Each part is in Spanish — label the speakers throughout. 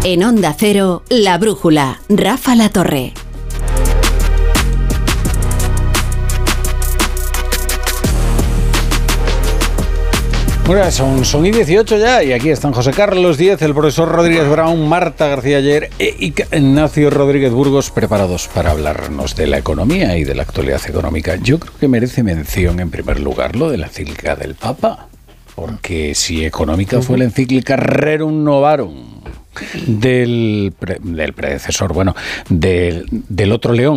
Speaker 1: En Onda Cero, La Brújula, Rafa La Torre.
Speaker 2: Bueno, son y 18 ya, y aquí están José Carlos Díez, el profesor Rodríguez Brown, Marta García Aller y Ignacio Rodríguez Burgos, preparados para hablarnos de la economía y de la actualidad económica. Yo creo que merece mención, en primer lugar, lo de la encíclica del Papa, porque si económica fue la encíclica Rerum Novarum del predecesor, bueno, del otro León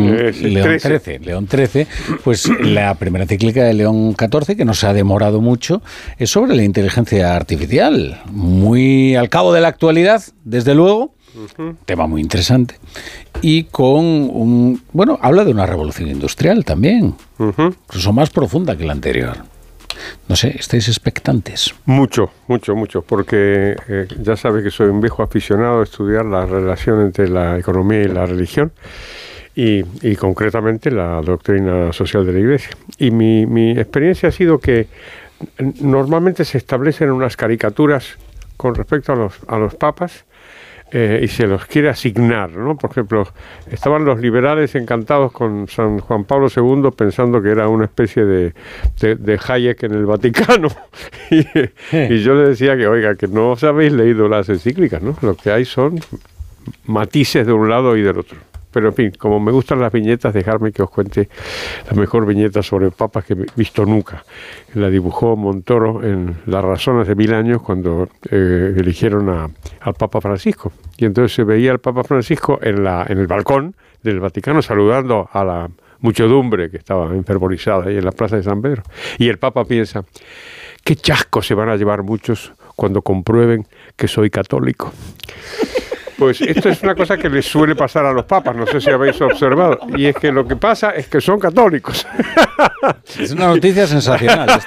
Speaker 2: XIII, pues la primera encíclica de León XIV, que no se ha demorado mucho, es sobre la inteligencia artificial, muy al cabo de la actualidad, desde luego, tema muy interesante, y con habla de una revolución industrial también, incluso más profunda que la anterior. No sé, ¿estáis expectantes?
Speaker 3: Mucho, porque ya sabes que soy un viejo aficionado a estudiar la relación entre la economía y la religión y concretamente la doctrina social de la Iglesia. Y mi experiencia ha sido que normalmente se establecen unas caricaturas con respecto a los papas y se los quiere asignar, ¿no? Por ejemplo, estaban los liberales encantados con San Juan Pablo II pensando que era una especie de Hayek en el Vaticano y yo le decía que, oiga, que no os habéis leído las encíclicas, ¿no? Lo que hay son matices de un lado y del otro. Pero en fin, como me gustan las viñetas, dejadme que os cuente la mejor viñeta sobre papas que he visto nunca. La dibujó Montoro en Las Razones de 1000 años cuando eligieron al Papa Francisco. Y entonces se veía al Papa Francisco en el balcón del Vaticano saludando a la muchedumbre que estaba enfervorizada ahí en la plaza de San Pedro. Y el Papa piensa, qué chasco se van a llevar muchos cuando comprueben que soy católico. Pues esto es una cosa que les suele pasar a los papas, no sé si habéis observado, y es que lo que pasa es que son católicos.
Speaker 2: Es una noticia sensacional esta.